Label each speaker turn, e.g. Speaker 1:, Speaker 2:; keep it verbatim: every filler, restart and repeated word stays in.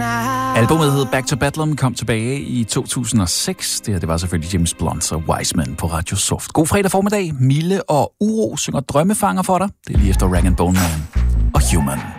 Speaker 1: Albumet hed Back to Bedlam, kom tilbage i to tusind og seks. Det her, det var selvfølgelig James Blunt og Wiseman på Radio Soft. God fredag formiddag. Mille og Uro synger Drømmefanger for dig. Det er lige efter Rag and Bone Man og Human.